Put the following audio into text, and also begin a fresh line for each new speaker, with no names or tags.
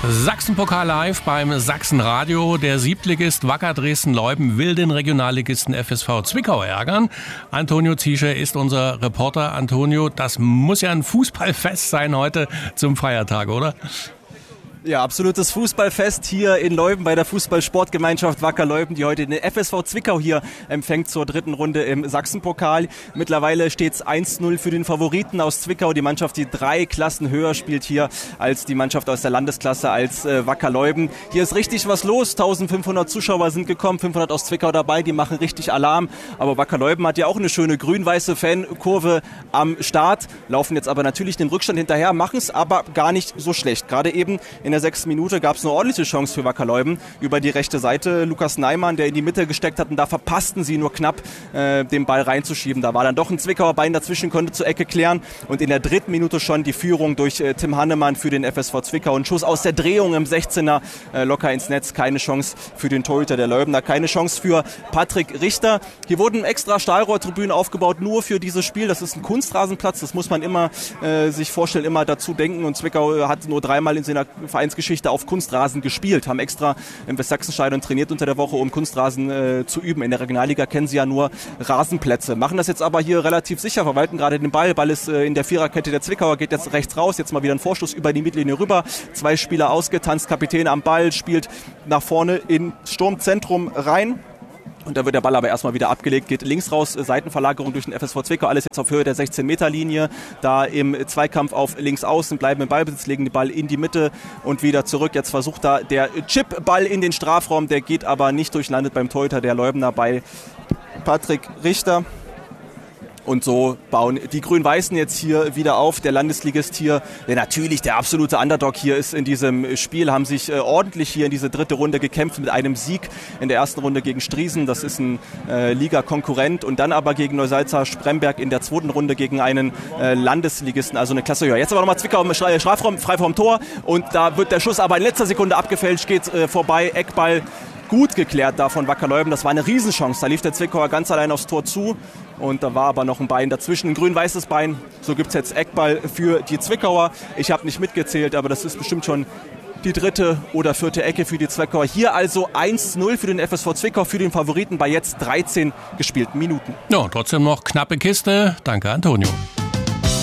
Sachsenpokal live beim Sachsenradio. Der Siebtligist Wacker Dresden-Leubten will den Regionalligisten FSV Zwickau ärgern. Antonio Ziesche ist unser Reporter. Antonio, das muss ja ein Fußballfest sein heute zum Feiertag, oder?
Ja, absolutes Fußballfest hier in Leubten bei der Fußball-Sportgemeinschaft Wacker Leubten, die heute den FSV Zwickau hier empfängt zur dritten Runde im Sachsenpokal. Mittlerweile steht es 1-0 für den Favoriten aus Zwickau. Die Mannschaft, die 3 Klassen höher spielt hier als die Mannschaft aus der Landesklasse, als Wacker Leubten. Hier ist richtig was los. 1500 Zuschauer sind gekommen, 500 aus Zwickau dabei. Die machen richtig Alarm. Aber Wacker Leubten hat ja auch eine schöne grün-weiße Fankurve am Start. Laufen jetzt aber natürlich den Rückstand hinterher, machen es aber gar nicht so schlecht. Gerade eben in der 6. Minute gab es eine ordentliche Chance für Wacker Leubten über die rechte Seite. Lukas Neimann, der in die Mitte gesteckt hat, und da verpassten sie nur knapp, den Ball reinzuschieben. Da war dann doch ein Zwickauer Bein dazwischen, konnte zur Ecke klären. Und in der 3. Minute schon die Führung durch Tim Hannemann für den FSV Zwickau. Ein Schuss aus der Drehung im 16er, locker ins Netz. Keine Chance für den Torhüter der Leubtener, keine Chance für Patrick Richter. Hier wurden extra Stahlrohrtribünen aufgebaut, nur für dieses Spiel. Das ist ein Kunstrasenplatz, das muss man immer sich vorstellen, immer dazu denken. Und Zwickau hat nur 3-mal in seiner Vereinsgeschichte auf Kunstrasen gespielt, haben extra im Westsachsenstadion trainiert unter der Woche, um Kunstrasen zu üben. In der Regionalliga kennen sie ja nur Rasenplätze. Machen das jetzt aber hier relativ sicher, verwalten gerade den Ball. Ball ist in der Viererkette der Zwickauer, geht jetzt rechts raus. Jetzt mal wieder ein Vorstoß über die Mittellinie rüber. 2 Spieler ausgetanzt, Kapitän am Ball, spielt nach vorne in Sturmzentrum rein. Und da wird der Ball aber erstmal wieder abgelegt, geht links raus, Seitenverlagerung durch den FSV Zwickau, alles jetzt auf Höhe der 16-Meter-Linie, da im Zweikampf auf links außen, bleiben im Ballbesitz, legen den Ball in die Mitte und wieder zurück. Jetzt versucht da der Chip-Ball in den Strafraum, der geht aber nicht durch, landet beim Torhüter der Leubtener bei Patrick Richter. Und so bauen die Grün-Weißen jetzt hier wieder auf. Der Landesligist hier, der natürlich der absolute Underdog hier ist in diesem Spiel, haben sich ordentlich hier in diese 3. Runde gekämpft mit einem Sieg in der 1. Runde gegen Striesen. Das ist ein Liga-Konkurrent. Und dann aber gegen Neusalza Spremberg in der 2. Runde gegen einen Landesligisten, also eine Klasse höher. Jetzt aber nochmal Zwickau im Strafraum, frei vom Tor. Und da wird der Schuss aber in letzter Sekunde abgefälscht, geht vorbei, Eckball. Gut geklärt da von Wacker Leubten. Das war eine Riesenchance. Da lief der Zwickauer ganz allein aufs Tor zu. Und da war aber noch ein Bein dazwischen, ein grün-weißes Bein. So gibt es jetzt Eckball für die Zwickauer. Ich habe nicht mitgezählt, aber das ist bestimmt schon die 3. oder 4. Ecke für die Zwickauer. Hier also 1-0 für den FSV Zwickau, für den Favoriten bei jetzt 13 gespielten Minuten.
Ja, trotzdem noch knappe Kiste. Danke, Antonio.